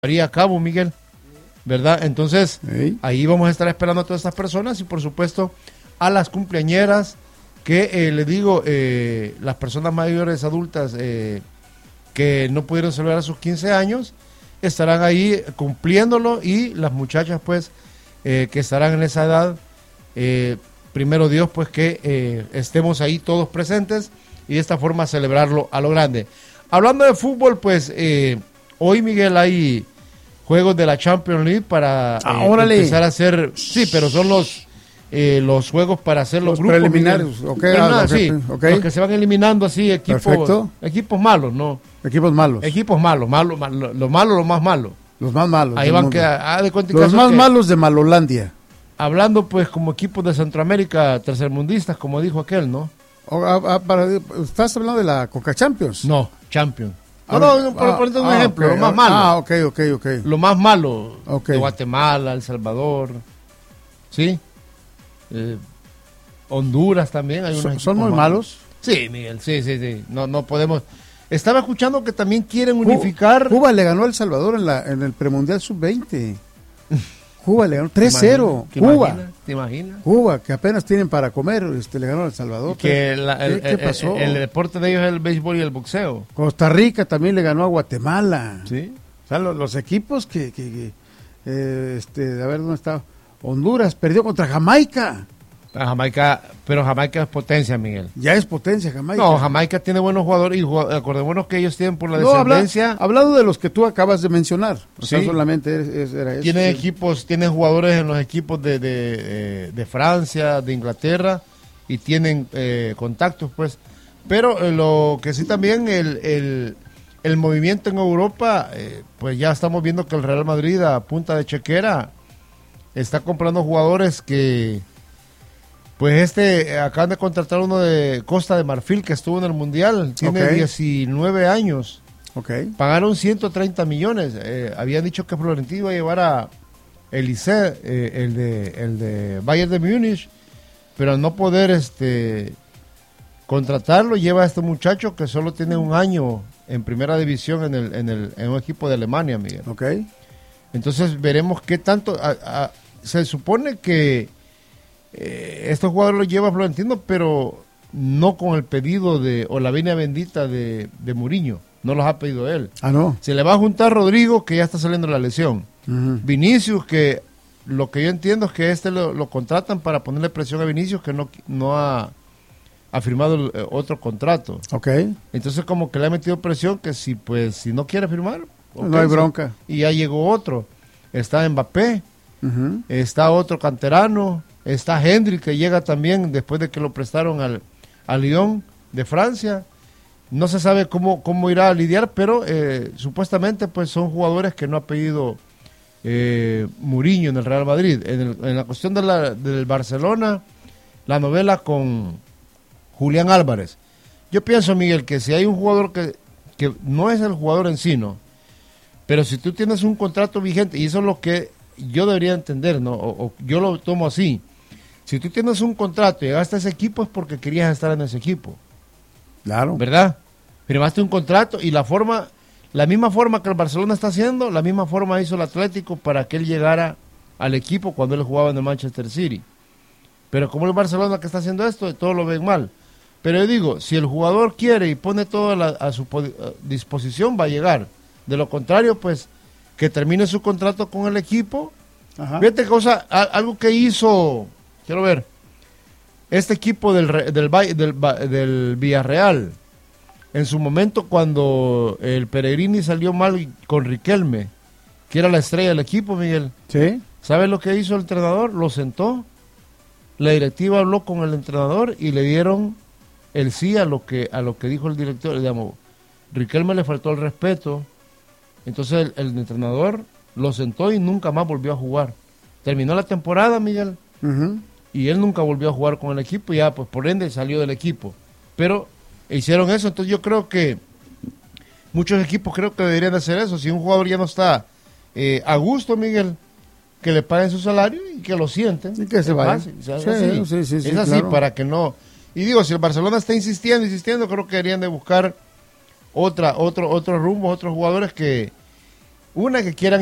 llevaría a cabo, Miguel, ¿verdad? Entonces, Sí. ahí vamos a estar esperando a todas estas personas y, por supuesto, a las cumpleañeras que, les digo, las personas mayores, adultas, que no pudieron celebrar sus 15 años, estarán ahí cumpliéndolo, y las muchachas, pues, que estarán en esa edad, primero Dios, pues, que estemos ahí todos presentes y de esta forma celebrarlo a lo grande. Hablando de fútbol, pues, hoy, Miguel, hay juegos de la Champions League para empezar a hacer, sí, pero son los juegos para hacer los grupos preliminares, okay, sí, okay. Los que se van eliminando así, equipos malos, ¿no? Equipos malos. Equipos malos, lo más malo. Los más malos. Ahí van de cuenta los más malos de Malolandia. Hablando pues como equipos de Centroamérica tercermundistas, como dijo aquel, ¿no? ¿Estás hablando de la Coca Champions? No, Champions. Por ponerte un ejemplo, okay, lo más malo. Ok. Lo más malo okay. De Guatemala, El Salvador, ¿sí? Honduras también. Hay unos ¿Son muy malos? Sí, Miguel, sí. No podemos. Estaba escuchando que también quieren unificar. Cuba le ganó a El Salvador en el premundial sub-20. Cuba le ganó 3-0. Cuba. ¿Te imaginas? Cuba, que apenas tienen para comer, le ganó a El Salvador. ¿Qué pasó? El deporte de ellos es el béisbol y el boxeo. Costa Rica también le ganó a Guatemala. Sí. O sea, los equipos a ver dónde está. Honduras perdió contra Jamaica. Pero Jamaica es potencia, Miguel. Ya es potencia Jamaica. No, Jamaica tiene buenos jugadores y acordémonos que ellos tienen por la descendencia. Hablado de los que tú acabas de mencionar. O sea, sí. Solamente era eso. Tienen equipos, tienen jugadores en los equipos de Francia, de Inglaterra, y tienen contactos, pues. Pero lo que sí también, el movimiento en Europa, pues ya estamos viendo que el Real Madrid, a punta de chequera, está comprando jugadores que, pues acaban de contratar uno de Costa de Marfil que estuvo en el Mundial, tiene 19 años. Pagaron 130 millones. Habían dicho que Florentino iba a llevar a Elise, el de Bayern de Múnich, pero al no poder contratarlo, lleva a este muchacho que solo tiene un año en primera división en un equipo de Alemania, Miguel. Entonces veremos qué tanto. Se supone que estos jugadores los lleva Florentino, pero no con el pedido o la venia bendita de Mourinho. No los ha pedido él. No. Se le va a juntar Rodrigo, que ya está saliendo de la lesión. Vinicius, que lo que yo entiendo es que lo contratan para ponerle presión a Vinicius, que no ha firmado otro contrato. Entonces como que le ha metido presión que si no quiere firmar, no hay bronca. Y ya llegó otro. Está Mbappé. Está otro canterano, está Henry, que llega también después de que lo prestaron al Lyon de Francia. No se sabe cómo irá a lidiar, pero supuestamente pues son jugadores que no ha pedido Mourinho en el Real Madrid. En la cuestión del Barcelona, la novela con Julián Álvarez. Yo pienso, Miguel, que si hay un jugador que no es el jugador en sí, ¿no? Pero si tú tienes un contrato vigente, y eso es lo que yo debería entender, ¿no? O yo lo tomo así. Si tú tienes un contrato y llegaste a ese equipo es porque querías estar en ese equipo. Claro. ¿Verdad? Firmaste un contrato y la misma forma que el Barcelona está haciendo, la misma forma hizo el Atlético para que él llegara al equipo cuando él jugaba en el Manchester City. Pero como el Barcelona que está haciendo esto, todos lo ven mal. Pero yo digo, si el jugador quiere y pone todo a su disposición, va a llegar. De lo contrario, pues, que termine su contrato con el equipo. Fíjate algo que hizo, quiero ver, este equipo del Villarreal, en su momento cuando el Pellegrini salió mal con Riquelme, que era la estrella del equipo, Miguel. Sí. ¿Sabes lo que hizo el entrenador? Lo sentó, la directiva habló con el entrenador y le dieron el sí a lo que dijo el director. Digamos, Riquelme le faltó el respeto. Entonces el entrenador lo sentó y nunca más volvió a jugar. Terminó la temporada, Miguel, y él nunca volvió a jugar con el equipo, y ya pues por ende salió del equipo. Pero hicieron eso, entonces yo creo que muchos equipos creo que deberían hacer eso. Si un jugador ya no está a gusto, Miguel, que le paguen su salario y que lo sienten. Y que se vaya. Es así, claro. Para que no. Y digo, si el Barcelona está insistiendo, creo que deberían de buscar otro rumbo, otros jugadores que Una, que quieran